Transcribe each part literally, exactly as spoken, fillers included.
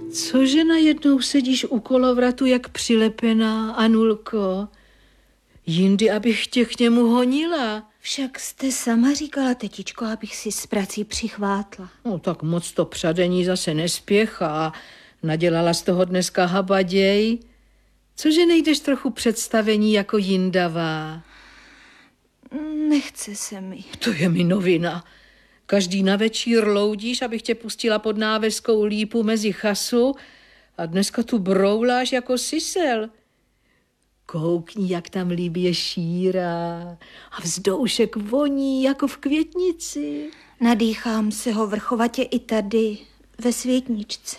Cože najednou sedíš u kolovratu jak přilepená, Anulko? Jindy, abych tě k němu honila. Však jste sama říkala, tetičko, abych si s prací přichvátla. No tak moc to přadení zase nespěchá. Nadělala z toho dneska habaděj. Cože nejdeš trochu představení jako Jindavá? Nechce se mi. To je mi novina. Každý na večír loudíš, abych tě pustila pod náveskou lípu mezi chasu a dneska tu brouláš jako sisel. Koukni, jak tam líbě šírá a vzdoušek voní jako v květnici. Nadýchám se ho vrchovatě i tady, ve světničce.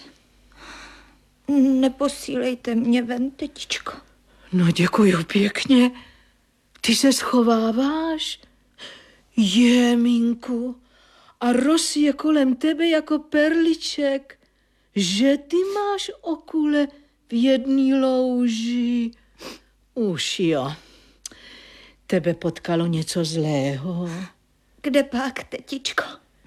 Neposílejte mě ven, tetičko. No děkuju pěkně. Ty se schováváš? Jeminku. A Ros je kolem tebe jako perliček. Že ty máš okule v jedný louži. Už jo. Tebe potkalo něco zlého. Kde pak, tetičko?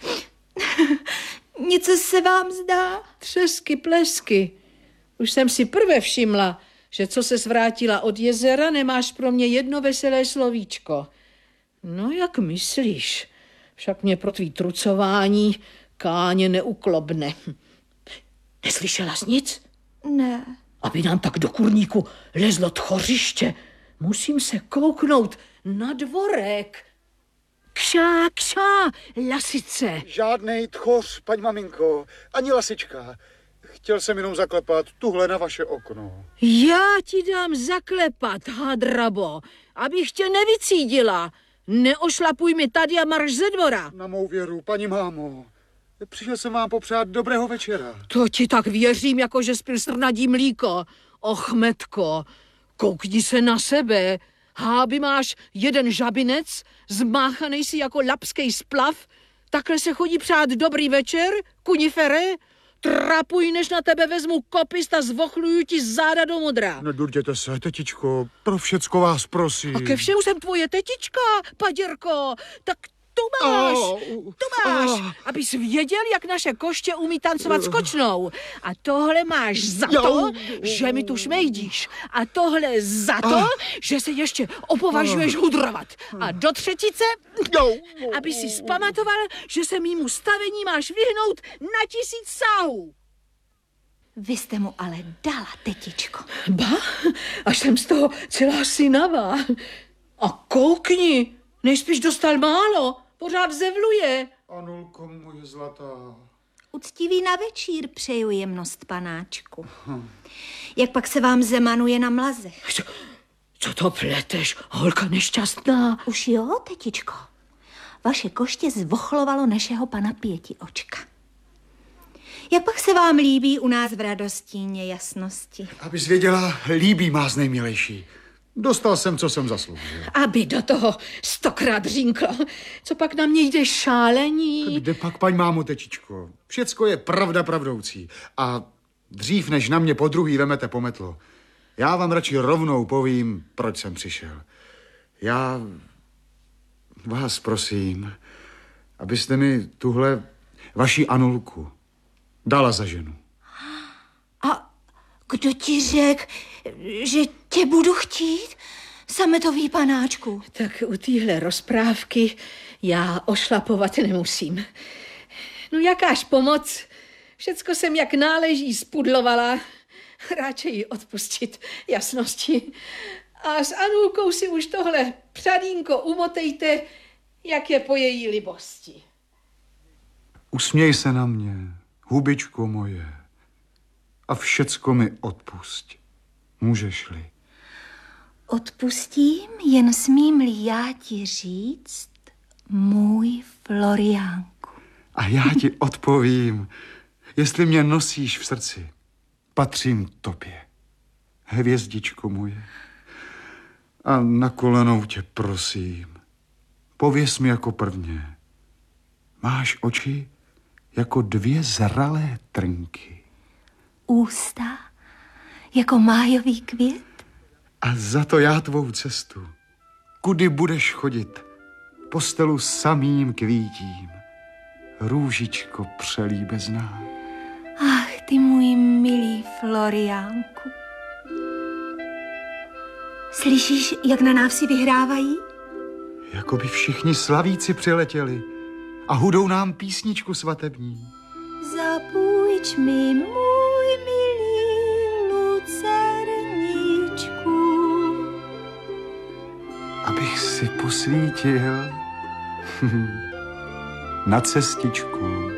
Něco se vám zdá? Třesky, plesky. Už jsem si prve všimla, že co se zvrátila od jezera, nemáš pro mě jedno veselé slovíčko. No jak myslíš? Však mě pro tvý trucování káně neuklobne. Neslyšela jsi nic? Ne. Aby nám tak do kurníku lezlo tchořiště. Musím se kouknout na dvorek. Kšá, kšá, lasice. Žádnej tchoř, paní maminko, ani lasička. Chtěl jsem jenom zaklepat tuhle na vaše okno. Já ti dám zaklepat, hadrabo, abych tě nevycídila. Neošlapuj mi tady a marš ze dvora. Na mou věru, paní mámo. Přišel jsem vám popřát dobrého večera. To ti tak věřím, jako že spil strnadí mlíko. Och, Metko, koukni se na sebe. Háby máš jeden žabinec, zmáchanej si jako lapskej splav. Takhle se chodí přát dobrý večer, kunifere. Trapuj, než na tebe vezmu kopist a zvochluju ti záda do modra. Nedurděte se, tetičko, pro všecko vás prosím. A ke všemu jsem tvoje tetička, paděrko. Tak tu máš, oh, tu máš, oh. abys věděl, jak naše koště umí tancovat skočnou. A tohle máš za to, že mi tu šmejdíš. A tohle za to, že se ještě opovažuješ hudrovat. A do třetice, aby si zpamatoval, že se mýmu stavení máš vyhnout na tisíc sáhů. Vy jste mu ale dala, tetičko. Ba, až jsem z toho celá synavá. A koukni, nejspíš dostal málo, pořád zevluje. Anulko moje zlatá. Uctivý na večír přeju jemnost, panáčku. Hm. Jak pak se vám zemanuje na mlazech? Co, co to pleteš, holka nešťastná? Už jo, tetičko. Vaše koště zvochlovalo našeho pana Pěti očka. Jak pak se vám líbí u nás v Radostíně jasnosti? Abys věděla, líbí má nejmilejší. Dostal jsem, co jsem zasloužil. Aby do toho stokrát řínklo. Co pak na mě jde šálení? Kde pak, paň mámo, tečičko? Všecko je pravda pravdoucí. A dřív, než na mě po druhý vemete pometlo, já vám radši rovnou povím, proč jsem přišel. Já vás prosím, abyste mi tuhle vaši Anulku dala za ženu. A kdo ti řekl, že tě budu chtít, sametový panáčku? Tak u téhle rozprávky já ošlapovat nemusím. No jakáž pomoc? Všecko jsem jak náleží spudlovala. Radši odpustit jasnosti. A s Anulkou si už tohle přadínko umotejte, jak je po její libosti. Usměj se na mě, hubičko moje, a všecko mi odpusť. Můžeš-li? Odpustím, jen smím-li já ti říct, můj Floriánku. A já ti odpovím, jestli mě nosíš v srdci, patřím tobě, hvězdičko moje. A na kolenou tě prosím, pověz mi jako prvně, máš oči jako dvě zralé trnky. Ústa jako májový květ. A za to já tvou cestu, kudy budeš chodit, postelu samým kvítím, růžičko přelíbezná. Ach, ty můj milý Floriánku. Slyšíš, jak na návsi vyhrávají? Jako by všichni slavíci přiletěli a hudou nám písničku svatební. Zapůjč mi, můj milý lucerníčku. Abych si posvítil na cestičku.